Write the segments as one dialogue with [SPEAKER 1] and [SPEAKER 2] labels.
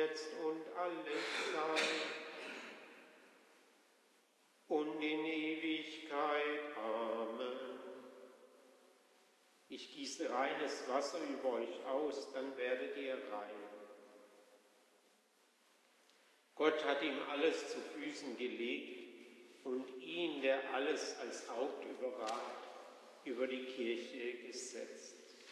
[SPEAKER 1] jetzt und alle Zeit und in Ewigkeit. Amen. Ich gieße reines Wasser über euch aus, dann werdet ihr rein. Gott hat ihm alles zu Füßen gelegt und ihn, der alles als Haupt überragt, über die Kirche gesetzt.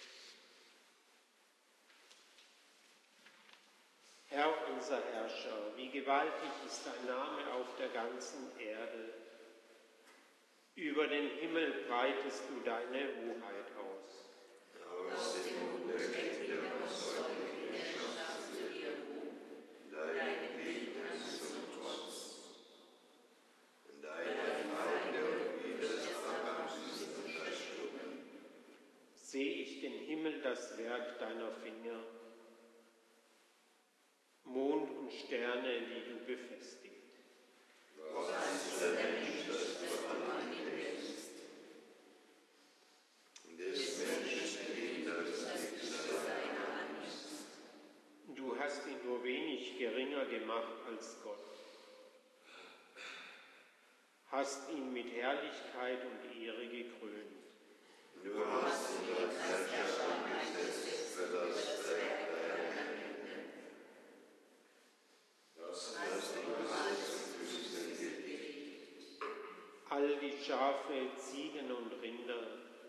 [SPEAKER 1] Herr, unser Herrscher, wie gewaltig ist dein Name auf der ganzen Erde. Über den Himmel breitest du deine Hoheit aus.
[SPEAKER 2] Aus dem Munde steckt dir aus solche Herrschaft zu dir Ruhm, dein Lied zum Trotz. Und deine Feinde und Widersacher müssen verstummen.
[SPEAKER 1] Seh ich den Himmel, das Werk deiner Finger, Mond und Sterne, die du befestigt.
[SPEAKER 2] Was ist der Mensch, dass du an ihn denkst? Des Menschen Kinder, das Schicksal seiner Hand ist.
[SPEAKER 1] Du hast ihn nur wenig geringer gemacht als Gott. Hast ihn mit Herrlichkeit und Ehre gekrönt.
[SPEAKER 2] Du hast ihn als Herrscher eingesetzt für das Werk deiner Hände. Das hast du alles zu Füßen gelegt.
[SPEAKER 1] All die Schafe, Ziegen und Rinder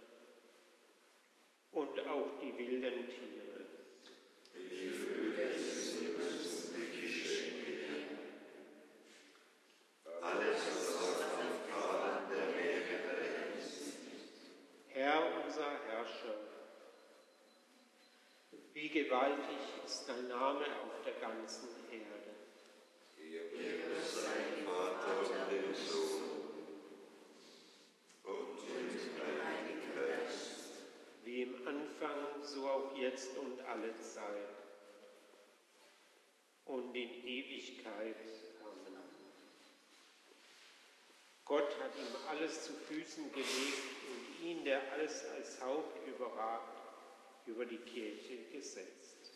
[SPEAKER 1] und auch die wilden Tiere.
[SPEAKER 2] Die Vögel des Himmels und die Fische im Meer. Alles, was auf den Pfaden der Meere ist.
[SPEAKER 1] Herr, unser Herrscher, wie gewaltig ist dein Name auf der ganzen Erde.
[SPEAKER 2] Ehre sei dem Vater und dem Sohn und dem Heiligen Geist.
[SPEAKER 1] Wie im Anfang, so auch jetzt und alle Zeit und in Ewigkeit. Amen. Gott hat ihm alles zu Füßen gelegt und ihn, der alles als Haupt überragt, über die Kirche gesetzt.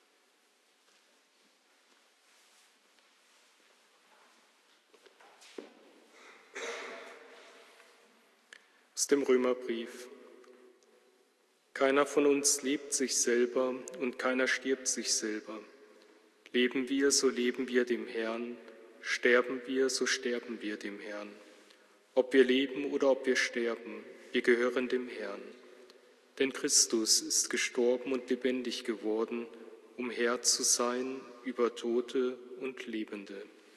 [SPEAKER 3] Aus dem Römerbrief. Keiner von uns liebt sich selber und keiner stirbt sich selber. Leben wir, so leben wir dem Herrn. Sterben wir, so sterben wir dem Herrn. Ob wir leben oder ob wir sterben, wir gehören dem Herrn. Denn Christus ist gestorben und lebendig geworden, um Herr zu sein über Tote und Lebende.